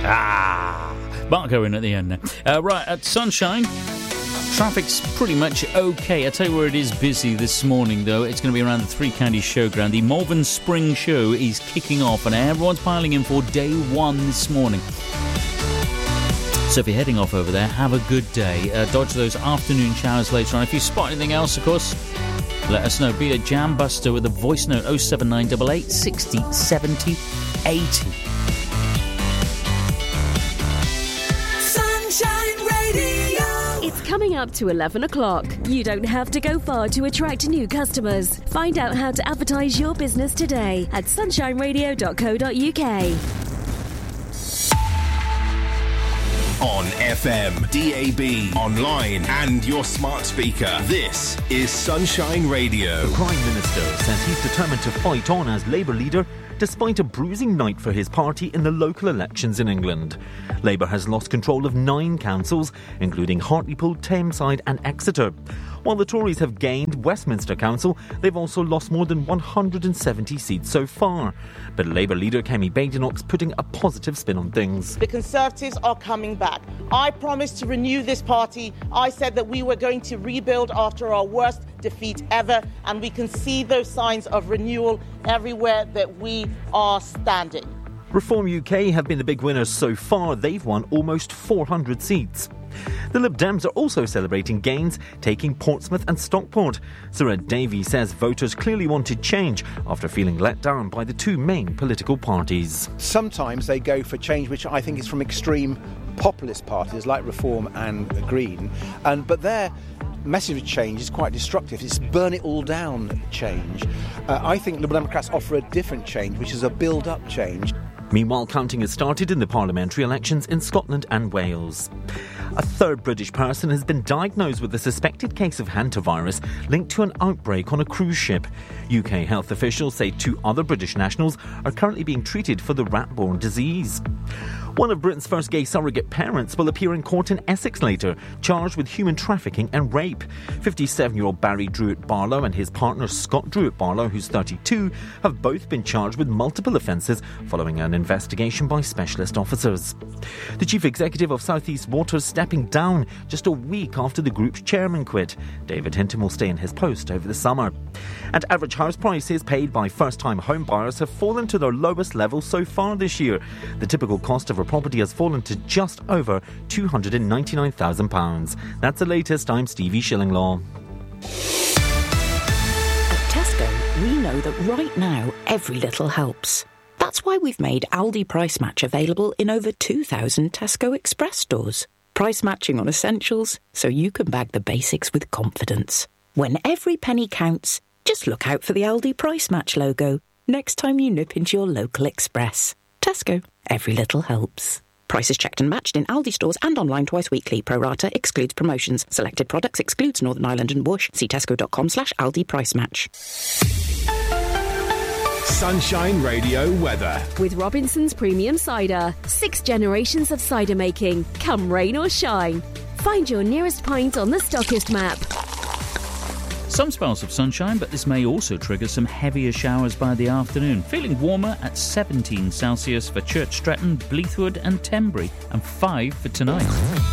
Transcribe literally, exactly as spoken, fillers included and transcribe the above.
Ah, Marco in at the end there. Uh, right, at Sunshine, traffic's pretty much okay. I'll tell you where it is busy this morning, though. It's going to be around the Three Counties Showground. The Malvern Spring Show is kicking off, and everyone's piling in for day one this morning. So if you're heading off over there, have a good day. Uh, dodge those afternoon showers later on. If you spot anything else, of course, let us know. Be a Jam Buster with a voice note oh seven nine eight eight sixty seventy eighty. Sunshine Radio. It's coming up to eleven o'clock. You don't have to go far to attract new customers. Find out how to advertise your business today at sunshine radio dot co dot uk. On F M, D A B, online and your smart speaker. This is Sunshine Radio. The Prime Minister says he's determined to fight on as Labour leader despite a bruising night for his party in the local elections in England. Labour has lost control of nine councils, including Hartlepool, Tameside and Exeter. While the Tories have gained Westminster Council, they've also lost more than one hundred seventy seats so far. But Labour leader Kemi Badenoch's putting a positive spin on things. The Conservatives are coming back. I promised to renew this party. I said that we were going to rebuild after our worst defeat ever, and we can see those signs of renewal everywhere that we are standing. Reform U K have been the big winners so far. They've won almost four hundred seats. The Lib Dems are also celebrating gains, taking Portsmouth and Stockport. Sir Ed Davey says voters clearly wanted change after feeling let down by the two main political parties. Sometimes they go for change, which I think is from extreme populist parties like Reform and Green, and but their message of change is quite destructive. It's burn it all down change. Uh, I think Liberal Democrats offer a different change, which is a build-up change. Meanwhile, counting has started in the parliamentary elections in Scotland and Wales. A third British person has been diagnosed with a suspected case of hantavirus linked to an outbreak on a cruise ship. U K health officials say two other British nationals are currently being treated for the rat-borne disease. One of Britain's first gay surrogate parents will appear in court in Essex later, charged with human trafficking and rape. fifty-seven-year-old Barry Druitt-Barlow and his partner Scott Druitt-Barlow, who's thirty-two, have both been charged with multiple offences following an investigation by specialist officers. The chief executive of South East Water is stepping down just a week after the group's chairman quit. David Hinton will stay in his post over the summer. And average house prices paid by first-time home buyers have fallen to their lowest level so far this year. The typical cost of a property has fallen to just over two hundred ninety-nine thousand pounds. That's the latest. I'm Stevie Shillinglaw. At Tesco, we know that right now, every little helps. That's why we've made Aldi Price Match available in over two thousand Tesco Express stores. Price matching on essentials, so you can bag the basics with confidence. When every penny counts, just look out for the Aldi Price Match logo next time you nip into your local Express. Tesco, every little helps. Prices checked and matched in Aldi stores and online twice weekly. Pro rata excludes promotions. Selected products excludes Northern Ireland and Bush. See tesco.com slash Aldi Price Match. Sunshine Radio weather. With Robinson's Premium Cider. Six generations of cider making. Come rain or shine. Find your nearest pint on the Stockist map. Some spells of sunshine, but this may also trigger some heavier showers by the afternoon. Feeling warmer at seventeen Celsius for Church Stretton, Bleethwood and Tenbury, and five for tonight.